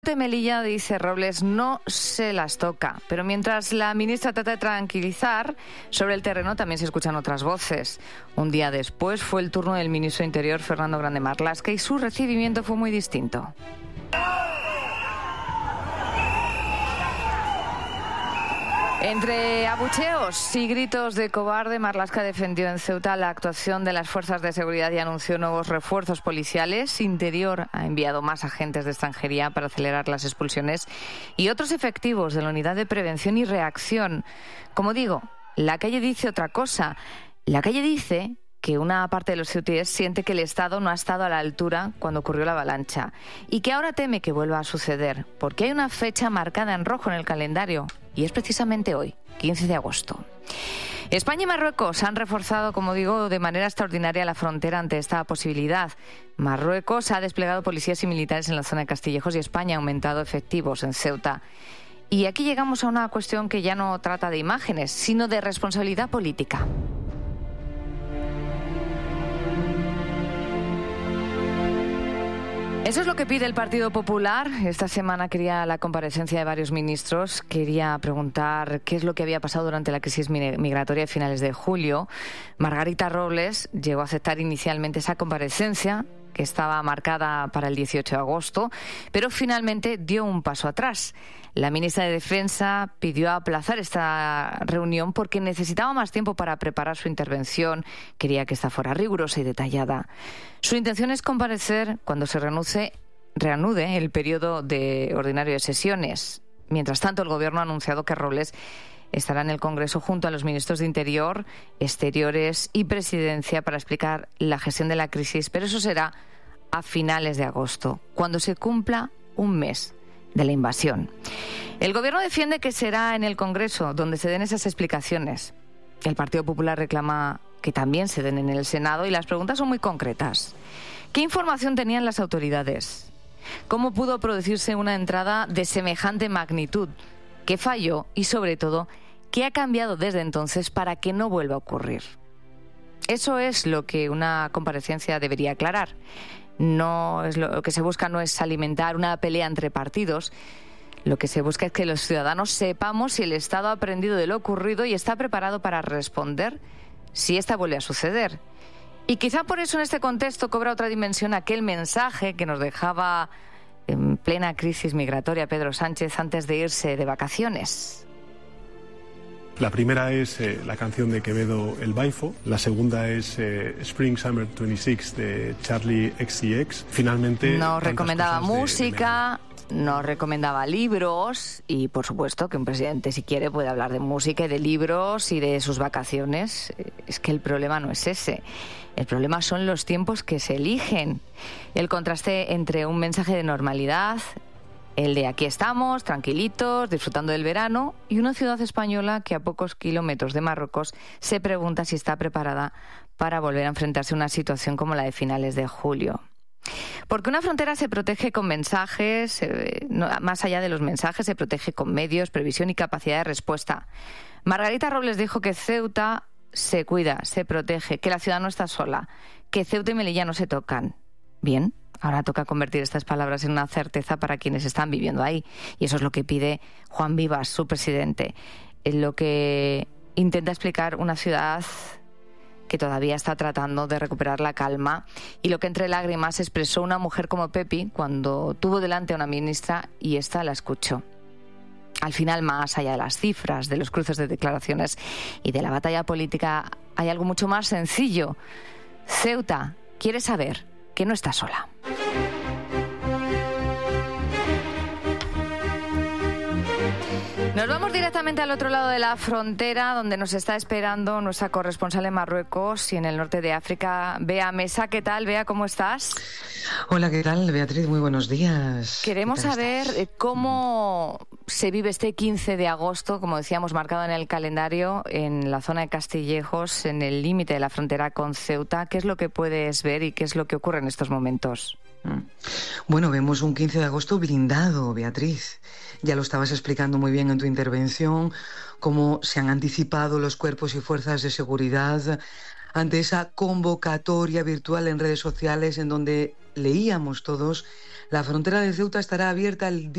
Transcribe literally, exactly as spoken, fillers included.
De Melilla, dice Robles, no se las toca. Pero mientras la ministra trata de tranquilizar, sobre el terreno también se escuchan otras voces. Un día después fue el turno del ministro de Interior, Fernando Grande Marlaska, y su recibimiento fue muy distinto. Entre abucheos y gritos de cobarde, Marlaska defendió en Ceuta la actuación de las fuerzas de seguridad y anunció nuevos refuerzos policiales. Interior ha enviado más agentes de extranjería para acelerar las expulsiones y otros efectivos de la Unidad de Prevención y Reacción. Como digo, la calle dice otra cosa. La calle dice que una parte de los ceutíes siente que el Estado no ha estado a la altura cuando ocurrió la avalancha y que ahora teme que vuelva a suceder, porque hay una fecha marcada en rojo en el calendario y es precisamente hoy, quince de agosto. España y Marruecos han reforzado, como digo, de manera extraordinaria la frontera ante esta posibilidad. Marruecos ha desplegado policías y militares en la zona de Castillejos y España ha aumentado efectivos en Ceuta. Y aquí llegamos a una cuestión que ya no trata de imágenes, sino de responsabilidad política. Eso es lo que pide el Partido Popular. Esta semana quería la comparecencia de varios ministros. Quería preguntar qué es lo que había pasado durante la crisis migratoria de finales de julio. Margarita Robles llegó a aceptar inicialmente esa comparecencia, que estaba marcada para el dieciocho de agosto, pero finalmente dio un paso atrás. La ministra de Defensa pidió aplazar esta reunión porque necesitaba más tiempo para preparar su intervención. Quería que esta fuera rigurosa y detallada. Su intención es comparecer cuando se reanude, reanude el periodo de ordinario de sesiones. Mientras tanto, el Gobierno ha anunciado que Robles estará en el Congreso junto a los ministros de Interior, Exteriores y Presidencia para explicar la gestión de la crisis, pero eso será a finales de agosto, cuando se cumpla un mes de la invasión. El Gobierno defiende que será en el Congreso donde se den esas explicaciones. El Partido Popular reclama que también se den en el Senado y las preguntas son muy concretas. ¿Qué información tenían las autoridades? ¿Cómo pudo producirse una entrada de semejante magnitud? ¿Qué falló? Y sobre todo, ¿qué ha cambiado desde entonces para que no vuelva a ocurrir? Eso es lo que una comparecencia debería aclarar. No es lo que se busca no es alimentar una pelea entre partidos. Lo que se busca es que los ciudadanos sepamos si el Estado ha aprendido de lo ocurrido y está preparado para responder si esta vuelve a suceder. Y quizá por eso en este contexto cobra otra dimensión aquel mensaje que nos dejaba en plena crisis migratoria Pedro Sánchez antes de irse de vacaciones. La primera es eh, la canción de Quevedo, El Baifo. La segunda es eh, Spring Summer veintiséis de Charlie X C X. Finalmente nos recomendaba música, de, de nos recomendaba libros y por supuesto que un presidente si quiere puede hablar de música y de libros y de sus vacaciones. Es que el problema no es ese. El problema son los tiempos que se eligen. El contraste entre un mensaje de normalidad, el de aquí estamos, tranquilitos, disfrutando del verano, y una ciudad española que a pocos kilómetros de Marruecos se pregunta si está preparada para volver a enfrentarse a una situación como la de finales de julio. Porque una frontera se protege con mensajes, eh, no, más allá de los mensajes, se protege con medios, previsión y capacidad de respuesta. Margarita Robles dijo que Ceuta se cuida, se protege, que la ciudad no está sola, que Ceuta y Melilla no se tocan. Bien, ahora toca convertir estas palabras en una certeza para quienes están viviendo ahí. Y eso es lo que pide Juan Vivas, su presidente. En lo que intenta explicar una ciudad que todavía está tratando de recuperar la calma y lo que entre lágrimas expresó una mujer como Pepi cuando tuvo delante a una ministra y ésta la escuchó. Al final, más allá de las cifras, de los cruces de declaraciones y de la batalla política, hay algo mucho más sencillo. Ceuta quiere saber que no está sola. Nos vamos directamente al otro lado de la frontera, donde nos está esperando nuestra corresponsal en Marruecos y en el norte de África, Bea Mesa. ¿Qué tal, Bea? ¿Cómo estás? Hola, ¿qué tal, Beatriz? Muy buenos días. Queremos saber estás? cómo se vive este quince de agosto, como decíamos, marcado en el calendario, en la zona de Castillejos, en el límite de la frontera con Ceuta. ¿Qué es lo que puedes ver y qué es lo que ocurre en estos momentos? Bueno, vemos un quince de agosto blindado, Beatriz. Ya lo estabas explicando muy bien en tu intervención, cómo se han anticipado los cuerpos y fuerzas de seguridad ante esa convocatoria virtual en redes sociales en donde leíamos todos La frontera de Ceuta estará abierta el